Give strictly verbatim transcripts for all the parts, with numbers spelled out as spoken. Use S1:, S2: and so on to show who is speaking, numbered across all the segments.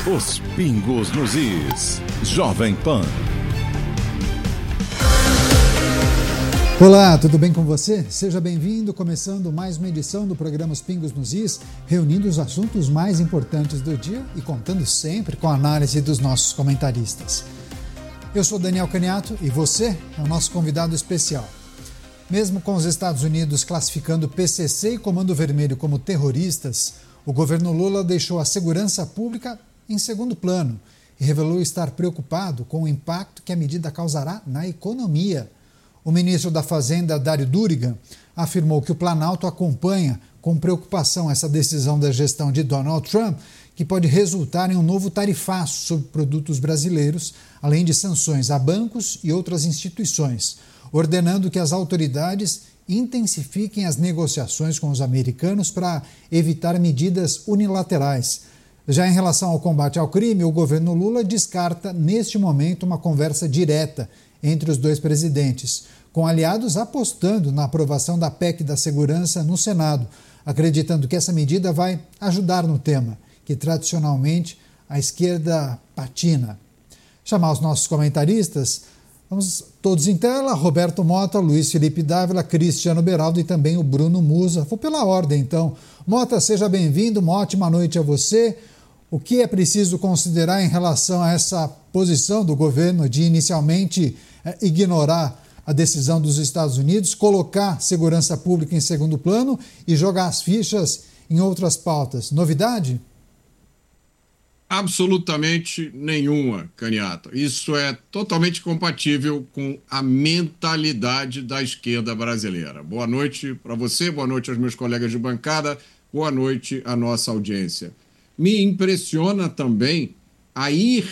S1: Os pingos nos is. Jovem Pan.
S2: Olá, tudo bem com você? Seja bem-vindo, começando mais uma edição do programa Os Pingos nos Is, reunindo os assuntos mais importantes do dia e contando sempre com a análise dos nossos comentaristas. Eu sou Daniel Caniato e você é o nosso convidado especial. Mesmo com os Estados Unidos classificando P C C e Comando Vermelho como terroristas, o governo Lula deixou a segurança pública em segundo plano e revelou estar preocupado com o impacto que a medida causará na economia. O ministro da Fazenda, Dário Durigan, afirmou que o Planalto acompanha com preocupação essa decisão da gestão de Donald Trump, que pode resultar em um novo tarifaço sobre produtos brasileiros, além de sanções a bancos e outras instituições, ordenando que as autoridades intensifiquem as negociações com os americanos para evitar medidas unilaterais. Já em relação ao combate ao crime, o governo Lula descarta, neste momento, uma conversa direta entre os dois presidentes, com aliados apostando na aprovação da P E C da Segurança no Senado, acreditando que essa medida vai ajudar no tema, que tradicionalmente a esquerda patina. Chamar os nossos comentaristas, vamos todos em tela, Roberto Mota, Luiz Felipe Dávila, Cristiano Beraldo e também o Bruno Musa. Vou pela ordem então. Mota, seja bem-vindo, uma ótima noite a você. O que é preciso considerar em relação a essa posição do governo de inicialmente é, ignorar a decisão dos Estados Unidos, colocar segurança pública em segundo plano e jogar as fichas em outras pautas? Novidade?
S3: Absolutamente nenhuma, Caniato. Isso é totalmente compatível com a mentalidade da esquerda brasileira. Boa noite para você, boa noite aos meus colegas de bancada, boa noite à nossa audiência. Me impressiona também a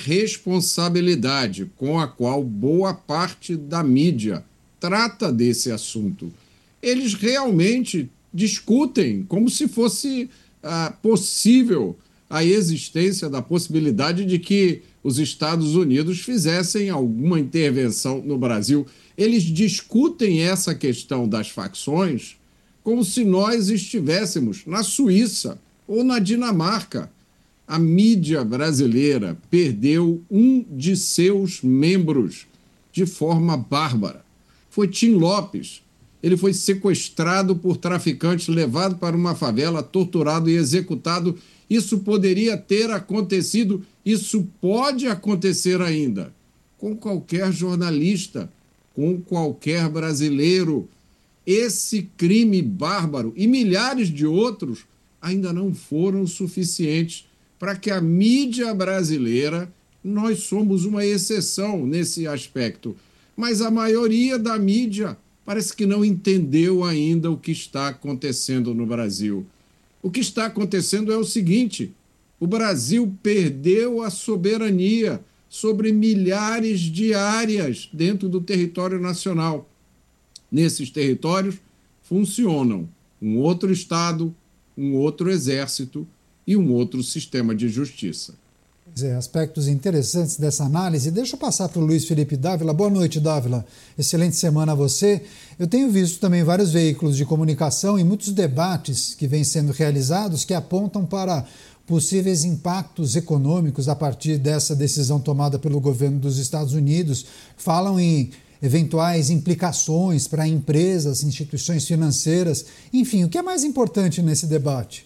S3: irresponsabilidade com a qual boa parte da mídia trata desse assunto. Eles realmente discutem como se fosse ah, possível a existência da possibilidade de que os Estados Unidos fizessem alguma intervenção no Brasil. Eles discutem essa questão das facções como se nós estivéssemos na Suíça ou na Dinamarca. A mídia brasileira perdeu um de seus membros de forma bárbara. Foi Tim Lopes. Ele foi sequestrado por traficantes, levado para uma favela, torturado e executado. Isso poderia ter acontecido, isso pode acontecer ainda, com qualquer jornalista, com qualquer brasileiro. Esse crime bárbaro e milhares de outros ainda não foram suficientes para que a mídia brasileira, nós somos uma exceção nesse aspecto, mas a maioria da mídia parece que não entendeu ainda o que está acontecendo no Brasil. O que está acontecendo é o seguinte: o Brasil perdeu a soberania sobre milhares de áreas dentro do território nacional. Nesses territórios funcionam um outro Estado, um outro exército e um outro sistema de justiça.
S2: Pois é, aspectos interessantes dessa análise. Deixa eu passar para o Luiz Felipe Dávila. Boa noite, Dávila. Excelente semana a você. Eu tenho visto também vários veículos de comunicação e muitos debates que vêm sendo realizados que apontam para possíveis impactos econômicos a partir dessa decisão tomada pelo governo dos Estados Unidos. Falam em eventuais implicações para empresas, instituições financeiras. Enfim, o que é mais importante nesse debate?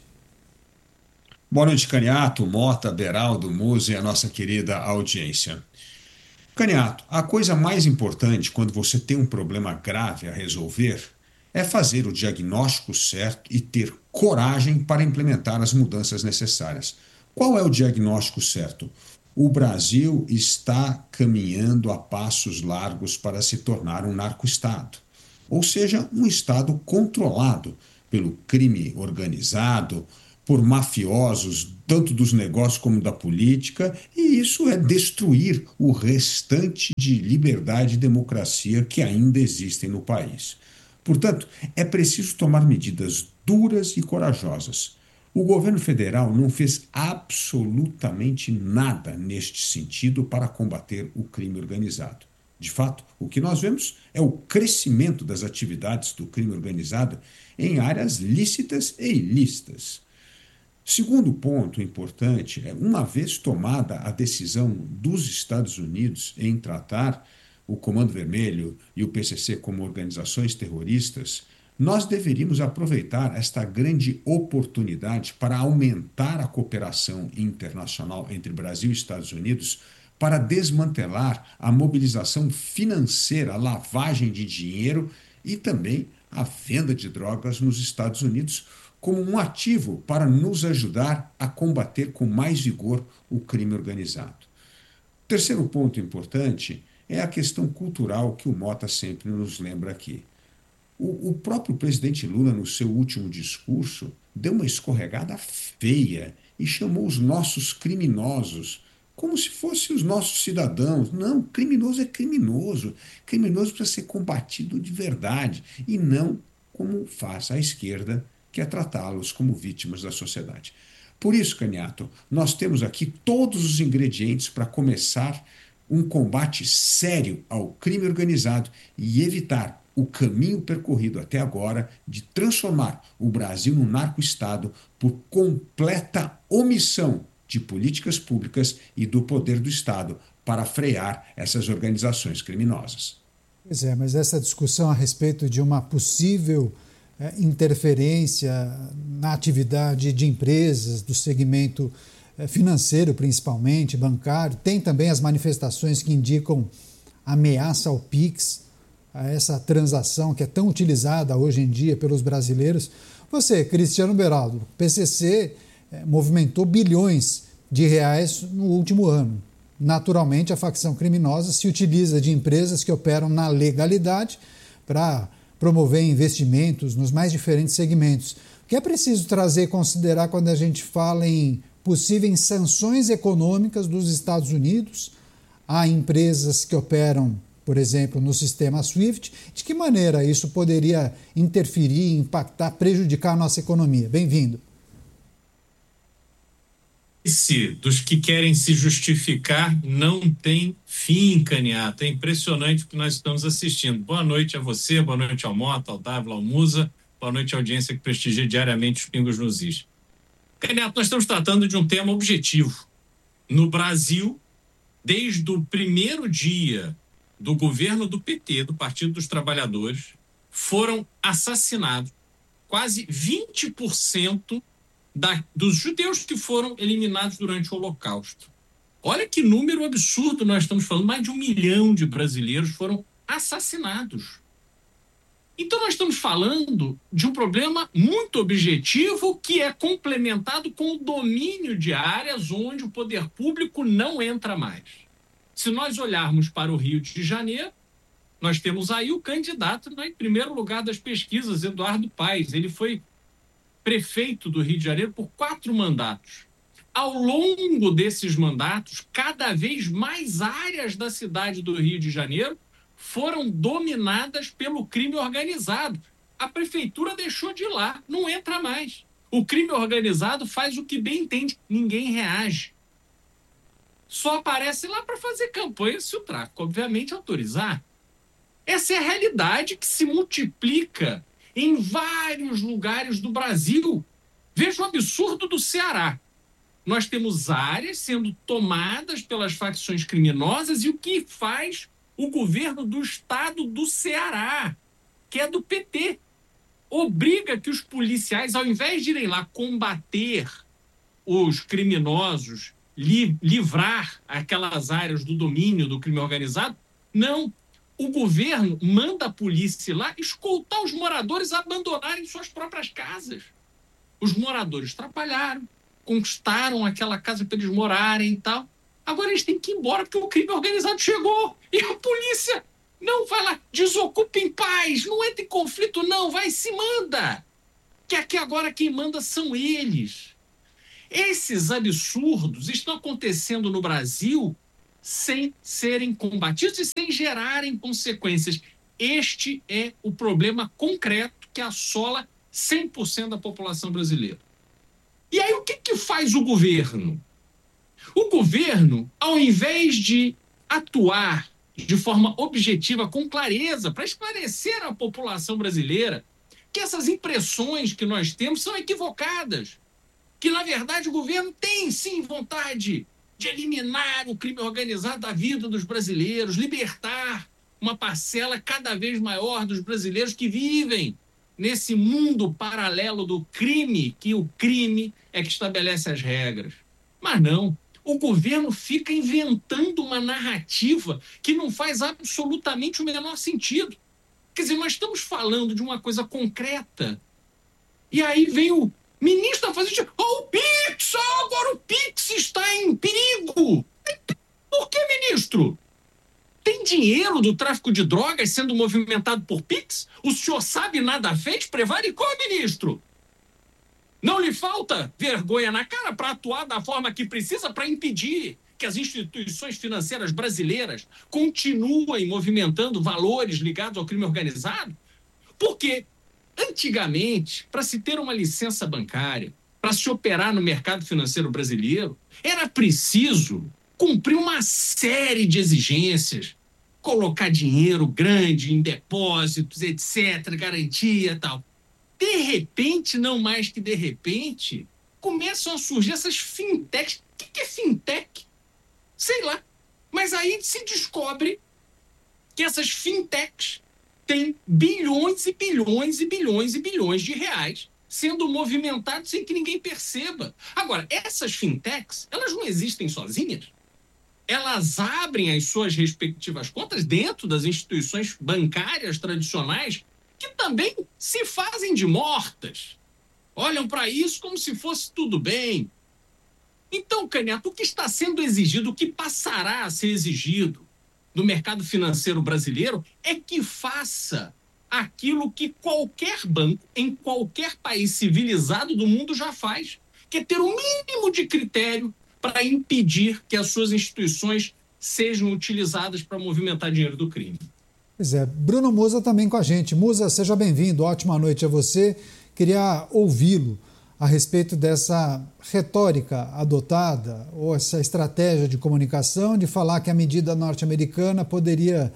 S4: Boa noite, Caniato, Mota, Beraldo, Musa e a nossa querida audiência. Caniato, a coisa mais importante quando você tem um problema grave a resolver é fazer o diagnóstico certo e ter coragem para implementar as mudanças necessárias. Qual é o diagnóstico certo? O Brasil está caminhando a passos largos para se tornar um narco-estado, ou seja, um estado controlado pelo crime organizado, por mafiosos, tanto dos negócios como da política, e isso é destruir o restante de liberdade e democracia que ainda existem no país. Portanto, é preciso tomar medidas duras e corajosas. O governo federal não fez absolutamente nada neste sentido para combater o crime organizado. De fato, o que nós vemos é o crescimento das atividades do crime organizado em áreas lícitas e ilícitas. Segundo ponto importante é, uma vez tomada a decisão dos Estados Unidos em tratar o Comando Vermelho e o P C C como organizações terroristas, nós deveríamos aproveitar esta grande oportunidade para aumentar a cooperação internacional entre Brasil e Estados Unidos para desmantelar a mobilização financeira, a lavagem de dinheiro e também a venda de drogas nos Estados Unidos, como um ativo para nos ajudar a combater com mais vigor o crime organizado. Terceiro ponto importante é a questão cultural que o Mota sempre nos lembra aqui. O, o próprio presidente Lula, no seu último discurso, deu uma escorregada feia e chamou os nossos criminosos como se fossem os nossos cidadãos. Não, criminoso é criminoso. Criminoso precisa ser combatido de verdade e não como faz a esquerda, que é tratá-los como vítimas da sociedade. Por isso, Caniato, nós temos aqui todos os ingredientes para começar um combate sério ao crime organizado e evitar o caminho percorrido até agora de transformar o Brasil num narco-estado por completa omissão de políticas públicas e do poder do Estado para frear essas organizações criminosas.
S2: Pois é, mas essa discussão a respeito de uma possível é, interferência na atividade de empresas, do segmento é, financeiro principalmente, bancário, tem também as manifestações que indicam ameaça ao Pix, a essa transação que é tão utilizada hoje em dia pelos brasileiros. Você, Cristiano Beraldo, o P C C é, movimentou bilhões de reais no último ano. Naturalmente, a facção criminosa se utiliza de empresas que operam na legalidade para promover investimentos nos mais diferentes segmentos. O que é preciso trazer e considerar quando a gente fala em possíveis sanções econômicas dos Estados Unidos a empresas que operam, por exemplo, no sistema SWIFT? De que maneira isso poderia interferir, impactar, prejudicar a nossa economia? Bem-vindo.
S5: Esse dos que querem se justificar não tem fim, Caniato. É impressionante o que nós estamos assistindo. Boa noite a você, boa noite ao Mota, ao Dávila, ao Musa, boa noite à audiência que prestigia diariamente os Pingos nos Is. Caniato, nós estamos tratando de um tema objetivo. No Brasil, desde o primeiro dia do governo do P T, do Partido dos Trabalhadores, foram assassinados quase vinte por cento Da, dos judeus que foram eliminados durante o Holocausto. Olha que número absurdo nós estamos falando. Mais de um milhão de brasileiros foram assassinados. Então nós estamos falando de um problema muito objetivo que é complementado com o domínio de áreas onde o poder público não entra mais. Se nós olharmos para o Rio de Janeiro, nós temos aí o candidato, né, em primeiro lugar das pesquisas, Eduardo Paes. Ele foi prefeito do Rio de Janeiro por quatro mandatos. Ao longo desses mandatos, cada vez mais áreas da cidade do Rio de Janeiro foram dominadas pelo crime organizado. A prefeitura deixou de ir lá, não entra mais. O crime organizado faz o que bem entende, ninguém reage. Só aparece lá para fazer campanha se o tráfico, obviamente, autorizar. Essa é a realidade que se multiplica em vários lugares do Brasil. Veja o absurdo do Ceará. Nós temos áreas sendo tomadas pelas facções criminosas e o que faz o governo do estado do Ceará, que é do P T, obriga que os policiais, ao invés de irem lá combater os criminosos, li- livrar aquelas áreas do domínio do crime organizado, não. O governo manda a polícia ir lá escoltar os moradores a abandonarem suas próprias casas. Os moradores trabalharam, conquistaram aquela casa para eles morarem e tal. Agora eles têm que ir embora porque o crime organizado chegou. E a polícia não vai lá, desocupa em paz, não entra em conflito não, vai e se manda. Que aqui agora quem manda são eles. Esses absurdos estão acontecendo no Brasil sem serem combatidos e sem gerarem consequências. Este é o problema concreto que assola cem por cento da população brasileira. E aí o que, que faz o governo? O governo, ao invés de atuar de forma objetiva, com clareza, para esclarecer à população brasileira que essas impressões que nós temos são equivocadas, que, na verdade, o governo tem, sim, vontade de eliminar o crime organizado da vida dos brasileiros, libertar uma parcela cada vez maior dos brasileiros que vivem nesse mundo paralelo do crime, que o crime é que estabelece as regras. Mas não, o governo fica inventando uma narrativa que não faz absolutamente o menor sentido. Quer dizer, nós estamos falando de uma coisa concreta. E aí vem o ministro da Fazenda, oh, o Pix, oh, agora o Pix está em perigo. Por que, ministro? Tem dinheiro do tráfico de drogas sendo movimentado por Pix? O senhor sabe nada fez? Prevaricou, ministro? Não lhe falta vergonha na cara para atuar da forma que precisa para impedir que as instituições financeiras brasileiras continuem movimentando valores ligados ao crime organizado? Porque, antigamente, para se ter uma licença bancária, para se operar no mercado financeiro brasileiro, era preciso cumprir uma série de exigências, colocar dinheiro grande em depósitos, etcétera, garantia e tal. De repente, não mais que de repente, começam a surgir essas fintechs. O que é fintech? Sei lá. Mas aí se descobre que essas fintechs têm bilhões e bilhões e bilhões e bilhões de reais sendo movimentados sem que ninguém perceba. Agora, essas fintechs, elas não existem sozinhas. Elas abrem as suas respectivas contas dentro das instituições bancárias tradicionais que também se fazem de mortas. Olham para isso como se fosse tudo bem. Então, Canhoto, o que está sendo exigido, o que passará a ser exigido do mercado financeiro brasileiro é que faça aquilo que qualquer banco em qualquer país civilizado do mundo já faz, que é ter o mínimo de critério para impedir que as suas instituições sejam utilizadas para movimentar dinheiro do crime.
S2: Pois é, Bruno Musa também com a gente. Musa, seja bem-vindo, ótima noite a você. Queria ouvi-lo a respeito dessa retórica adotada ou essa estratégia de comunicação de falar que a medida norte-americana poderia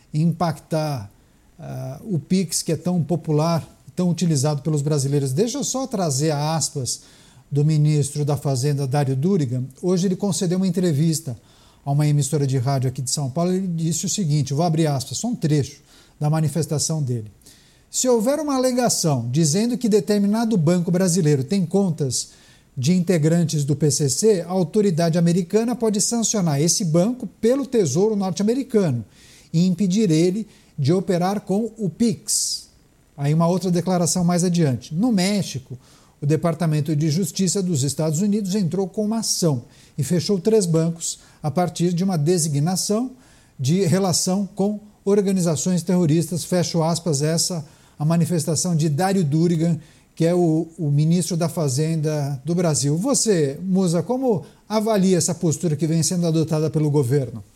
S2: impactar uh, o Pix, que é tão popular, tão utilizado pelos brasileiros. Deixa eu só trazer a aspas do ministro da Fazenda, Dário Durigan. Hoje ele concedeu uma entrevista a uma emissora de rádio aqui de São Paulo. Ele disse o seguinte, vou abrir aspas, só um trecho da manifestação dele. Se houver uma alegação dizendo que determinado banco brasileiro tem contas de integrantes do P C C, a autoridade americana pode sancionar esse banco pelo Tesouro norte-americano e impedir ele de operar com o Pix. Aí uma outra declaração mais adiante. No México, o Departamento de Justiça dos Estados Unidos entrou com uma ação e fechou três bancos a partir de uma designação de relação com organizações terroristas. Fecho aspas, essa a manifestação de Dário Durigan, que é o, o ministro da Fazenda do Brasil. Você, Musa, como avalia essa postura que vem sendo adotada pelo governo?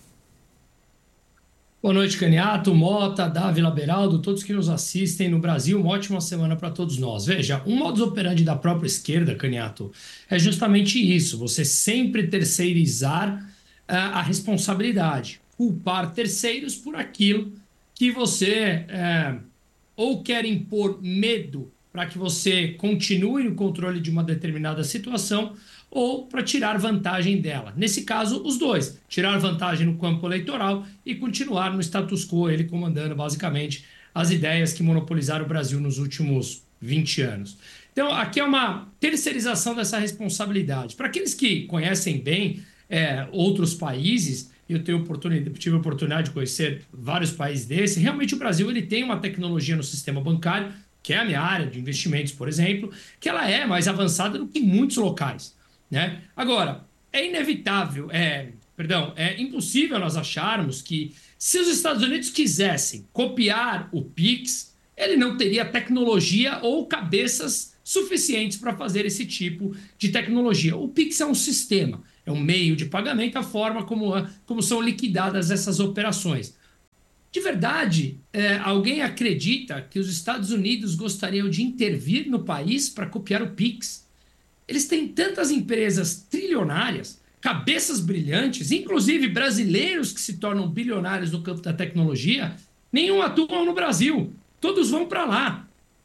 S6: Boa noite, Canhoto, Mota, Dávila, Beraldo, todos que nos assistem no Brasil. Uma ótima semana para todos nós. Veja, um modus operandi da própria esquerda, Canhoto, é justamente isso. Você sempre terceirizar uh, a responsabilidade. Culpar terceiros por aquilo que você uh, ou quer impor medo para que você continue no controle de uma determinada situação ou para tirar vantagem dela. Nesse caso, os dois. Tirar vantagem no campo eleitoral e continuar no status quo, ele comandando basicamente as ideias que monopolizaram o Brasil nos últimos vinte anos. Então, aqui é uma terceirização dessa responsabilidade. Para aqueles que conhecem bem é, outros países, eu tenho oportunidade, tive a oportunidade de conhecer vários países desses, realmente o Brasil ele tem uma tecnologia no sistema bancário, que é a minha área de investimentos, por exemplo, que ela é mais avançada do que em muitos locais. Né? Agora, é inevitável, é, perdão, é impossível nós acharmos que se os Estados Unidos quisessem copiar o Pix, ele não teria tecnologia ou cabeças suficientes para fazer esse tipo de tecnologia. O Pix é um sistema, é um meio de pagamento, a forma como, como são liquidadas essas operações. De verdade, é, alguém acredita que os Estados Unidos gostariam de intervir no país para copiar o Pix? Eles têm tantas empresas trilionárias, cabeças brilhantes, inclusive brasileiros que se tornam bilionários no campo da tecnologia, nenhum atuam no Brasil, todos vão para lá.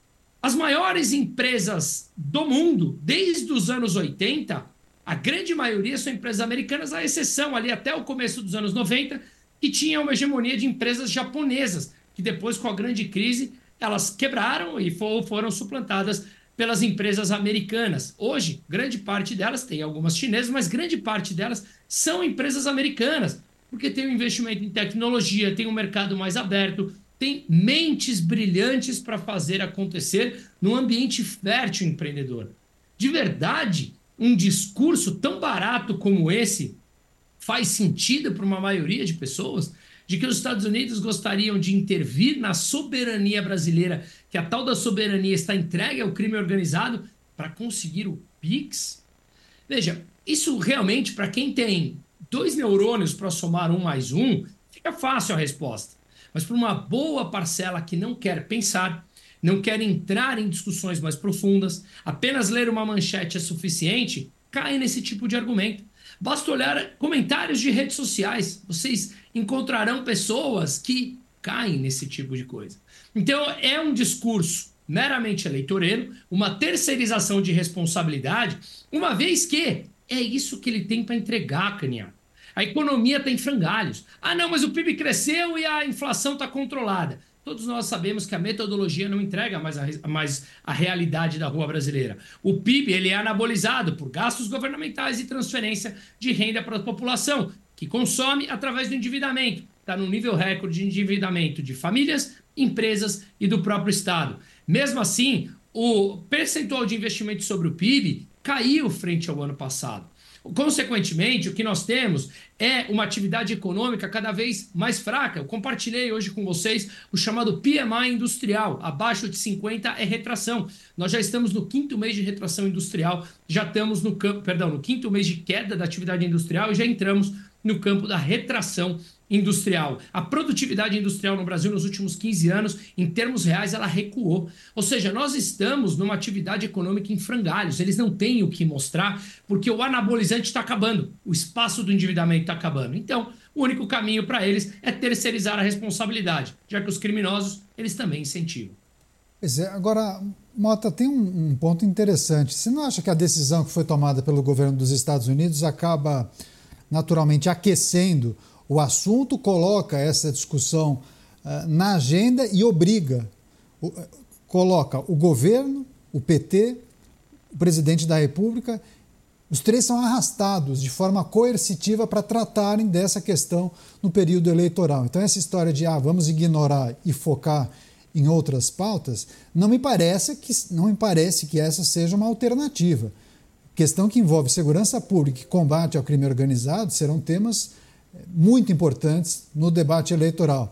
S6: As maiores empresas do mundo, desde os anos oitenta, a grande maioria são empresas americanas, à exceção ali até o começo dos anos noventa, que tinha uma hegemonia de empresas japonesas, que depois, com a grande crise, elas quebraram e foram suplantadas pelas empresas americanas. Hoje, grande parte delas, tem algumas chinesas, mas grande parte delas são empresas americanas, porque tem um investimento em tecnologia, tem um mercado mais aberto, tem mentes brilhantes para fazer acontecer num ambiente fértil empreendedor. De verdade, um discurso tão barato como esse faz sentido para uma maioria de pessoas, de que os Estados Unidos gostariam de intervir na soberania brasileira, que a tal da soberania está entregue ao crime organizado para conseguir o Pix? Veja, isso realmente, para quem tem dois neurônios para somar um mais um, fica fácil a resposta. Mas para uma boa parcela que não quer pensar, não quer entrar em discussões mais profundas, apenas ler uma manchete é suficiente, cai nesse tipo de argumento. Basta olhar comentários de redes sociais. Vocês encontrarão pessoas que caem nesse tipo de coisa. Então, é um discurso meramente eleitoreiro, uma terceirização de responsabilidade, uma vez que é isso que ele tem para entregar, Canhão. A economia está em frangalhos. Ah, não, mas o P I B cresceu e a inflação está controlada. Todos nós sabemos que a metodologia não entrega mais a, mais a realidade da rua brasileira. O P I B ele é anabolizado por gastos governamentais e transferência de renda para a população, que consome através do endividamento. Está no nível recorde de endividamento de famílias, empresas e do próprio Estado. Mesmo assim, o percentual de investimento sobre o P I B caiu frente ao ano passado. Consequentemente, o que nós temos é uma atividade econômica cada vez mais fraca. Eu compartilhei hoje com vocês o chamado P M I industrial. Abaixo de cinquenta é retração. Nós já estamos no quinto mês de retração industrial, já estamos no campo, perdão, no quinto mês de queda da atividade industrial e já entramos no campo da retração industrial. A produtividade industrial no Brasil nos últimos quinze anos, em termos reais, ela recuou. Ou seja, nós estamos numa atividade econômica em frangalhos. Eles não têm o que mostrar porque o anabolizante está acabando, o espaço do endividamento está acabando. Então, o único caminho para eles é terceirizar a responsabilidade, já que os criminosos, eles também incentivam.
S2: Pois é, agora, Mota, tem um, um ponto interessante. Você não acha que a decisão que foi tomada pelo governo dos Estados Unidos acaba naturalmente aquecendo o assunto, coloca essa discussão uh, na agenda e obriga, uh, coloca o governo, o P T, o presidente da República, os três são arrastados de forma coercitiva para tratarem dessa questão no período eleitoral. Então essa história de ah, vamos ignorar e focar em outras pautas, não me parece que, não me parece que essa seja uma alternativa. Questão que envolve segurança pública e combate ao crime organizado serão temas muito importantes no debate eleitoral.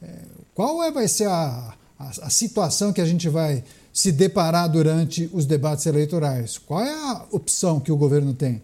S2: Qual é, vai ser a, a, a situação que a gente vai se deparar durante os debates eleitorais? Qual é a opção que o governo tem?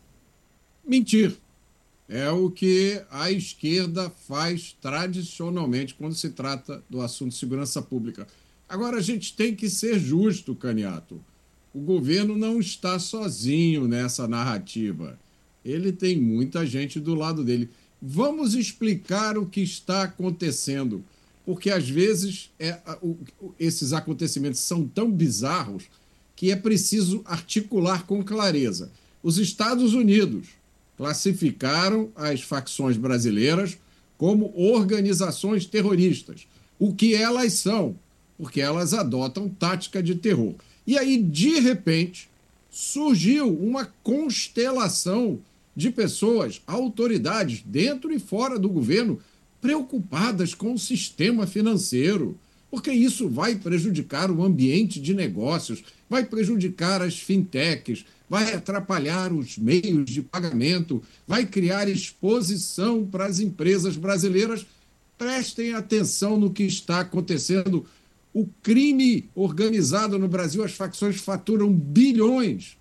S3: Mentir. É o que a esquerda faz tradicionalmente quando se trata do assunto de segurança pública. Agora, a gente tem que ser justo, Caniato. O governo não está sozinho nessa narrativa. Ele tem muita gente do lado dele. Vamos explicar o que está acontecendo, porque às vezes é, o, esses acontecimentos são tão bizarros que é preciso articular com clareza. Os Estados Unidos classificaram as facções brasileiras como organizações terroristas, o que elas são, porque elas adotam tática de terror. E aí, de repente, surgiu uma constelação de pessoas, autoridades, dentro e fora do governo, preocupadas com o sistema financeiro, porque isso vai prejudicar o ambiente de negócios, vai prejudicar as fintechs, vai atrapalhar os meios de pagamento, vai criar exposição para as empresas brasileiras. Prestem atenção no que está acontecendo. O crime organizado no Brasil, as facções faturam bilhões.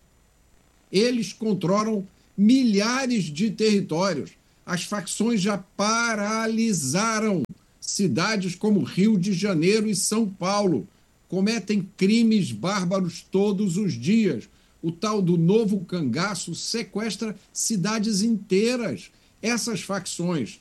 S3: Eles controlam milhares de territórios. As facções já paralisaram cidades como Rio de Janeiro e São Paulo. Cometem crimes bárbaros todos os dias. O tal do novo cangaço sequestra cidades inteiras. Essas facções